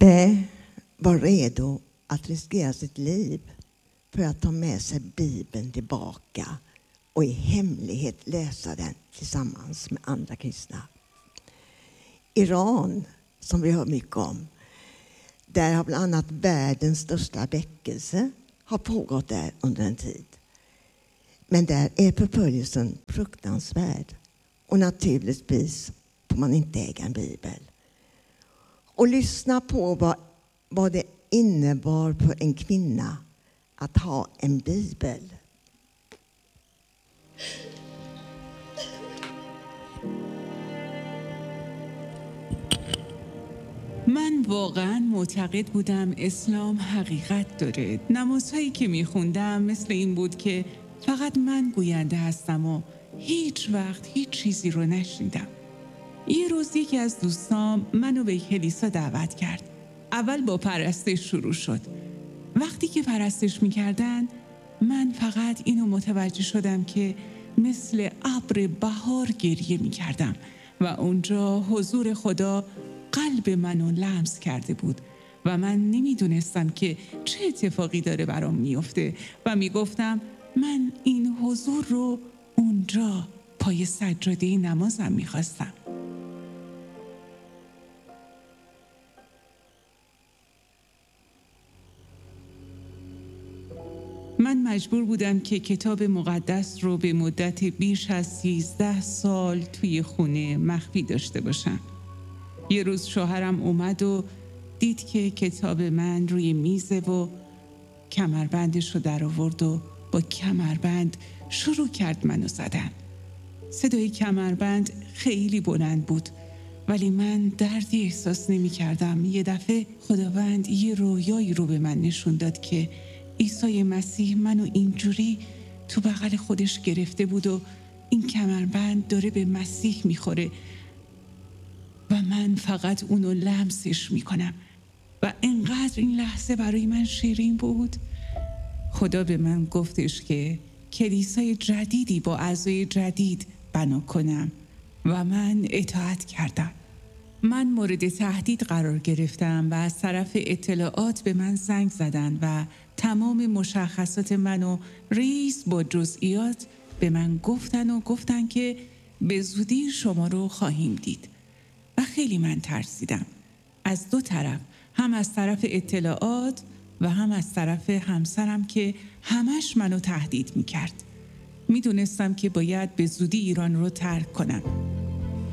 Marte var redo att riskera sitt liv för att ta med sig Bibeln tillbaka och i hemlighet läsa den tillsammans med andra kristna. Iran, som vi hör mycket om, där har bland annat världens största väckelse har pågått där under en tid. Men där är förföljelsen fruktansvärd och naturligtvis får man inte äga en bibel. Och lyssna på vad det innebar för en kvinna att ha en bibel. من واقعا معتقد بودم اسلام حقیقت داره. نمازهایی که میخوندم مثل این بود که فقط من گوینده هستم و هیچ وقت هیچ چیزی رو نشنیدم. یه روز یکی از دوستام منو به کلیسا دعوت کرد. اول با پرستش شروع شد. وقتی که پرستش میکردن من فقط اینو متوجه شدم که مثل ابر بهار گریه میکردم و اونجا حضور خدا قلب منو لمس کرده بود و من نمیدونستم که چه اتفاقی داره برام میفته و میگفتم من این حضور رو اونجا پای سجاده نمازم میخواستم. من مجبور بودم که کتاب مقدس رو به مدت بیش از 13 سال توی خونه مخفی داشته باشم. یه روز شوهرم اومد و دید که کتاب من روی میزه و کمربندش رو در آورد و با کمربند شروع کرد منو زدن. صدای کمربند خیلی بلند بود ولی من دردی احساس نمی کردم. یه دفعه خداوند یه رویایی رو به من نشون داد که عیسی مسیح منو اینجوری تو بغل خودش گرفته بود و این کمربند داره به مسیح میخوره و من فقط اونو لمسش میکنم و انقدر این لحظه برای من شیرین بود. خدا به من گفتش که کلیسای جدیدی با اعضای جدید بنا کنم و من اطاعت کردم. من مورد تهدید قرار گرفتم و از طرف اطلاعات به من زنگ زدن و تمام مشخصات منو ریز با جزئیات به من گفتن که به زودی شما رو خواهیم دید. و خیلی من ترسیدم. از دو طرف، هم از طرف اطلاعات و هم از طرف همسرم که همش منو تهدید میکرد. میدونستم که باید به زودی ایران رو ترک کنم.